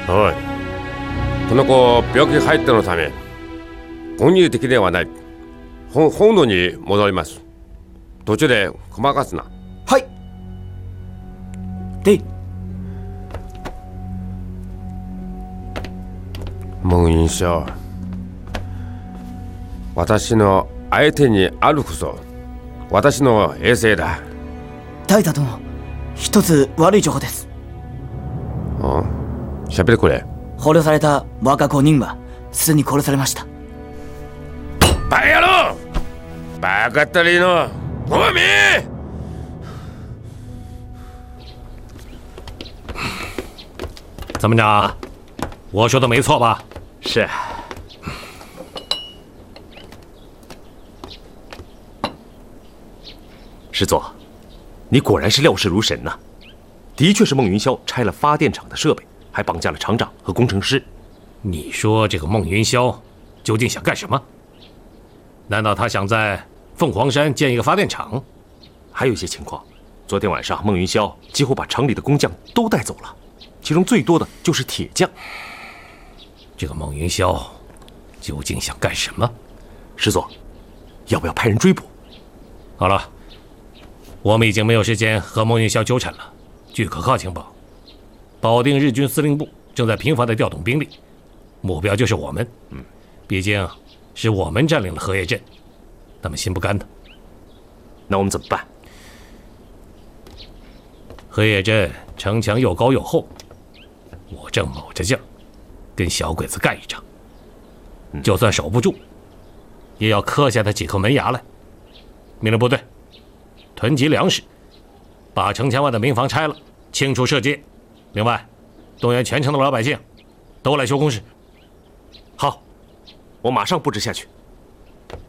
はい。この子病気入ってのため混入的ではない。本土に戻ります。途中でごまかすな。 はい。で、 孟云霄、私の相手にあるこそ私の衛星だ。 大太殿、一つ悪い情報です。 喋ってくれ。 捕虜された若5人はすでに殺されました。 バカ野郎！バカったりのゴミ！ 怎么着？我说的没错吧？ 是。师座，你果然是料事如神呐！的确是孟云霄拆了发电厂的设备，还绑架了厂长和工程师。 你说这个孟云霄究竟想干什么？难道他想在凤凰山建一个发电厂？ 还有一些情况，昨天晚上孟云霄几乎把城里的工匠都带走了，其中最多的就是铁匠。 这个孟云霄究竟想干什么？ 师座，要不要派人追捕？ 好了，我们已经没有时间和孟云霄纠缠了。据可靠情报，保定日军司令部正在频繁地调动兵力，目标就是我们。毕竟是我们占领了荷叶镇，他们心不甘的。 那我们怎么办？ 荷叶镇城墙又高又厚，我正卯着劲儿跟小鬼子干一场，就算守不住，也要磕下他几颗门牙来。命令部队囤积粮食，把城墙外的民房拆了，清除社稷。另外，动员全城的老百姓都来修工事。 好，我马上布置下去。